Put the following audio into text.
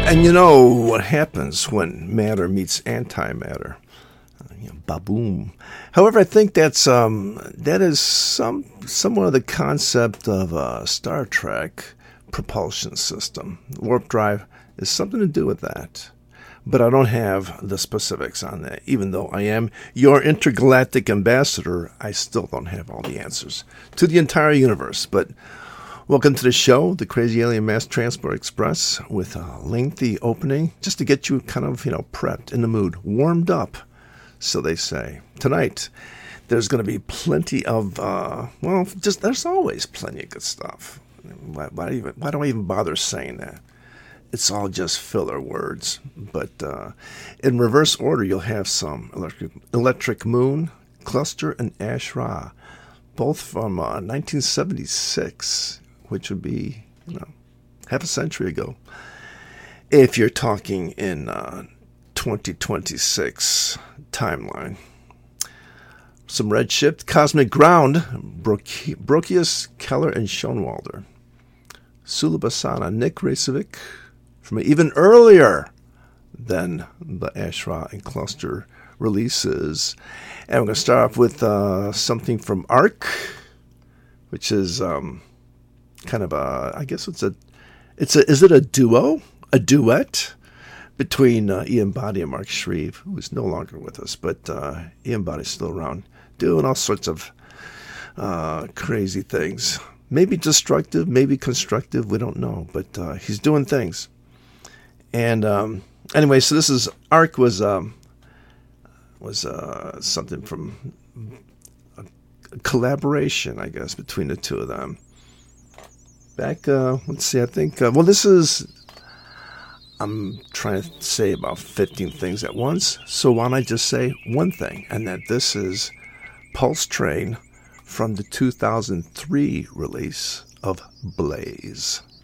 And you know what happens when matter meets antimatter? Ba-boom. However, I think that is somewhat of the concept of Star Trek propulsion system. Warp drive is something to do with that. But I don't have the specifics on that. Even though I am your intergalactic ambassador, I still don't have all the answers to the entire universe. But welcome to the show, the Crazy Alien Mass Transport Express, with a lengthy opening, just to get you kind of, prepped, in the mood, warmed up, so they say. Tonight, there's going to be plenty of, there's always plenty of good stuff. Why do I even bother saying that? It's all just filler words. But in reverse order, you'll have some Electric Moon, Cluster, and Ash Ra, both from 1976. Which would be, half a century ago. If you're talking in 2026 timeline. Some Redshift, Cosmic Ground, Brokius, Keller, and Schoenwalder. Sulabasana, Nick Racevic, from even earlier than the Ash Ra and Cluster releases. And we're going to start off with something from ARC, which is kind of is it a duo? A duet? Between Ian Boddy and Mark Shreve, who is no longer with us, but Ian Boddy's still around, doing all sorts of crazy things. Maybe destructive, maybe constructive, we don't know, but he's doing things. And anyway, so this is ARC was something from a collaboration, I guess, between the two of them. Back, let's see, I think, I'm trying to say about 15 things at once, so why don't I just say one thing, and that this is Pulse Train from the 2003 release of Blaze.